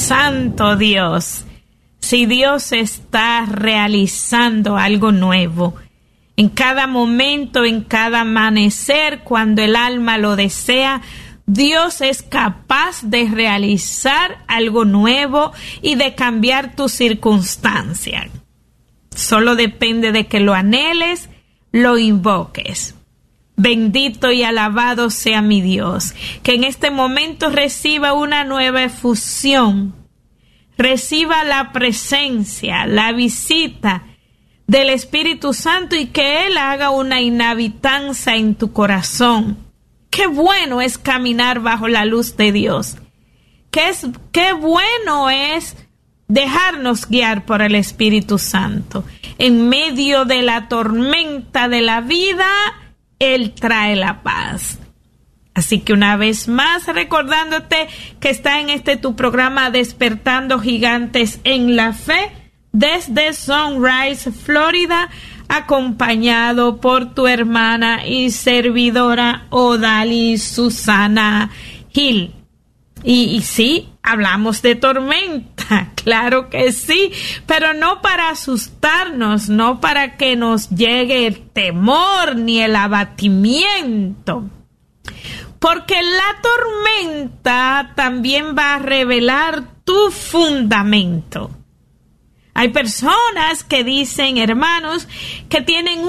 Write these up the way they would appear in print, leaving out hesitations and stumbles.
Santo Dios. Si Dios está realizando algo nuevo, en cada momento, en cada amanecer, cuando el alma lo desea, Dios es capaz de realizar algo nuevo y de cambiar tu circunstancia. Solo depende de que lo anheles, lo invoques. Bendito y alabado sea mi Dios, que en este momento reciba una nueva efusión, reciba la presencia, la visita del Espíritu Santo y que Él haga una inhabitanza en tu corazón. Qué bueno es caminar bajo la luz de Dios. Qué bueno es dejarnos guiar por el Espíritu Santo. En medio de la tormenta de la vida, Él trae la paz. Así que una vez más, recordándote que está en tu programa Despertando Gigantes en la Fe, desde Sunrise, Florida, acompañado por tu hermana y servidora Odalis Susana Gil. Y sí, hablamos de tormenta, claro que sí, pero no para asustarnos, no para que nos llegue el temor ni el abatimiento. Porque la tormenta también va a revelar tu fundamento. Hay personas que dicen, hermanos, que tienen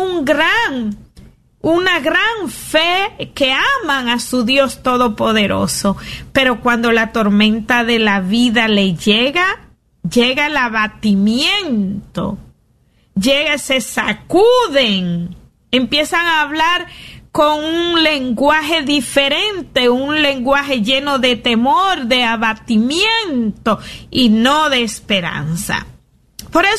una gran fe, que aman a su Dios Todopoderoso, pero cuando la tormenta de la vida le llega el abatimiento, se sacuden, empiezan a hablar con un lenguaje diferente, un lenguaje lleno de temor, de abatimiento y no de esperanza. Por eso